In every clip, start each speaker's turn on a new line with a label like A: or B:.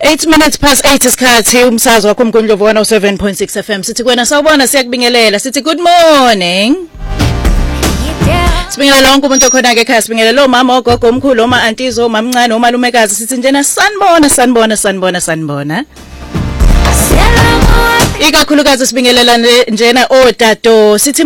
A: 8 minutes past 8 isikhathi umsakazo wakho uMgundlovu 107.6 FM sithi kwena sawubona siyakubingelela sithi good morning Sibingelela wonke umuntu okhona ke ekhaya sibingelela omama ogogo omkhulu oma aunties omamncane omalumekazi sithi njena sanibona Ikakhulukazi sibingelela njena otato sithi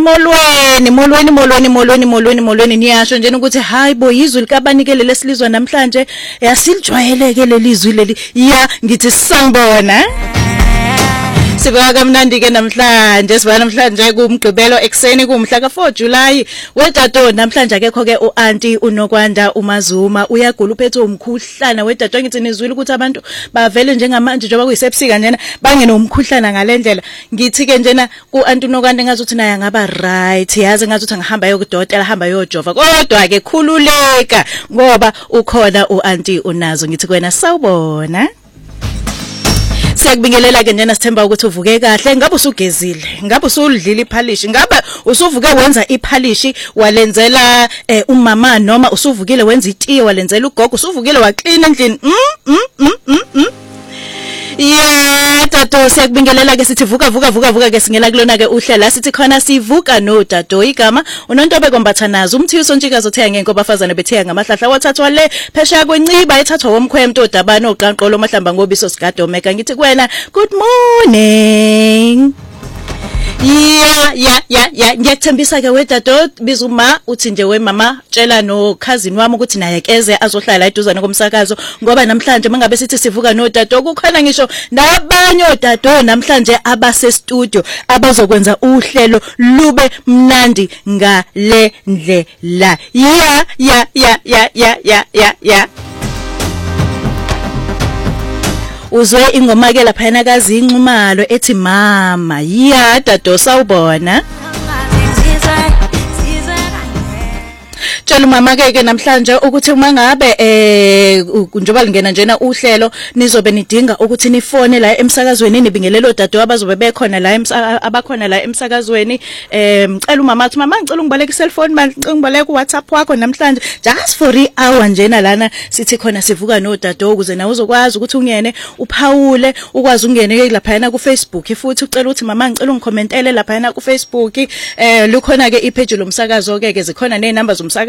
A: molweni niyasho njena ukuthi hayibo izwi likabanikele lesilizwa namhlanje yasilijwayeleke lelizwi leli ya ngithi sanibona Siba kamnandi ke namhlanje siba namhlanje kumgqibelo ekseni kumhla ka4 July wedato namhlanje akekho ke uanti uNokwanda uMazuma uyagula uphethe umkhuhlana wedato ngithi nizwile ukuthi abantu bavele njengamanje njengoba kuyisebusika njena bangenomkhuhlana ngalendlela ngithi ke njena kuanti uNokwanda ngazuthi naye ngaba right yazi ngazuthi ngihamba yokudokotela hamba yojova kodwa ke khululeka ngoba ukhona uanti unazo ngithi kwena sawubona Siyakubingelela ke njena sithemba ukuthi uvuke kahle ngabe usugezile ngabe usulidlila iphalishi ngabe usuvuke wenza iphalishi walenzela umama noma usuvukile wenza itiye walenzela ugogo usuvukile wa clean endlini Yeah tato siyakubingelela ke sithi vuka ke singela kulona ke uhlela sithi khona sivuka no tato igama unontobe kombatha nazo umthiyo sontshikazi othenga ngenkoba abafazana bethenga ngamahlahla wathathwa le phesha kwenciba ethathwa womkhwemto odabana oqanqolo mahlamba ngobiso sigado omeka ngithi kwena good morning Yeah ngiyathembisa ke wedato bizuma uthi nje wemama tshela no cousin wami ukuthi naye keze azohlala eduzane komsakazo ngoba namhlanje mangabe sithi sivuka no dato kukhona ngisho nabanye odato namhlanje abase studio abazokwenza uhlelo lube mnandi ngale ndlela yeah Uzwe ingoma ke lapha yana kazi incumalo ethi mama ya dato sawubona Tshela mama ke namhlanje ukuthi uma ngabe njoba lingena njena uhlelo nizobe nidinga ukuthi nifone la emsakazweni nibingelelo dato abazobe bekhona la abakhona la emsakazweni ngicela umama uthi mama ngicela ungibaleke cellphone manje ngibaleke WhatsApp wakho namhlanje just for i-hour njena lana sithi khona sivuka no dato ukuze nawe uzokwazi ukuthi ungene uphawule ukwazi ungene ke lapha yana ku Facebook futhi ucela ukuthi mama ngicela ungicommentele lapha yana ku Facebook lukhona ke ipage lomsakazo ke zikhona nenamba zomsakazo